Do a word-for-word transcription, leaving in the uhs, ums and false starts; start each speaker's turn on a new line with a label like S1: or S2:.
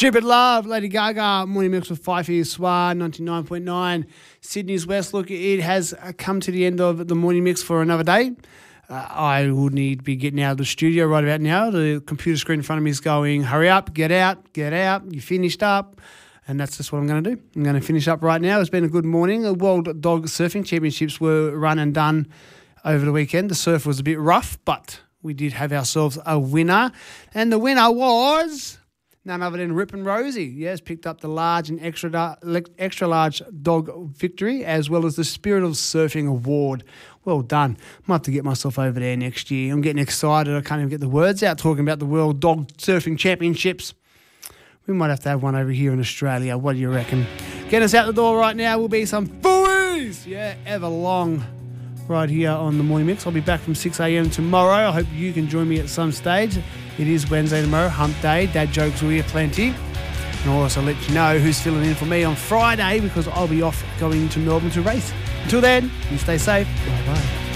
S1: Stupid Love, Lady Gaga, Morning Mix with Fifey Swan, ninety-nine point nine. Sydney's West. Look, it has come to the end of the Morning Mix for another day. Uh, I will need to be getting out of the studio right about now. The computer screen in front of me is going, hurry up, get out, get out, you finished up. And that's just what I'm going to do. I'm going to finish up right now. It's been a good morning. The World Dog Surfing Championships were run and done over the weekend. The surf was a bit rough, but we did have ourselves a winner. And the winner was none other than Rip and Rosie. Yes, picked up the large and extra extra large dog victory, as well as the Spirit of Surfing Award. Well done. I might have to get myself over there next year. I'm getting excited. I can't even get the words out talking about the World Dog Surfing Championships. We might have to have one over here in Australia. What do you reckon? Getting us out the door right now will be some Fooey's. Yeah, Everlong right here on the Morning Mix. I'll be back from six a.m. tomorrow. I hope you can join me at some stage. It is Wednesday tomorrow, hump day. Dad jokes will be plenty. And I'll also let you know who's filling in for me on Friday because I'll be off going to Melbourne to race. Until then, you stay safe. Bye-bye.